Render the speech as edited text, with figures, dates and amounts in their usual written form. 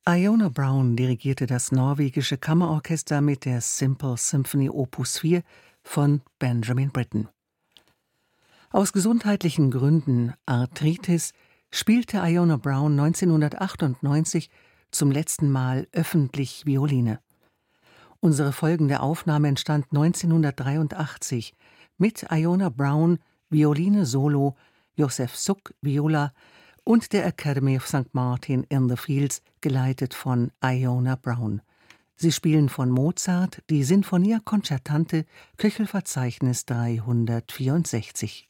Iona Brown dirigierte das norwegische Kammerorchester mit der Simple Symphony Opus 4 von Benjamin Britten. Aus gesundheitlichen Gründen, Arthritis, spielte Iona Brown 1998 zum letzten Mal öffentlich Violine. Unsere folgende Aufnahme entstand 1983 mit Iona Brown, Violine Solo, Josef Suk, Viola und der Academy of St. Martin in the Fields, geleitet von Iona Brown. Sie spielen von Mozart die Sinfonia Concertante, Köchelverzeichnis 364.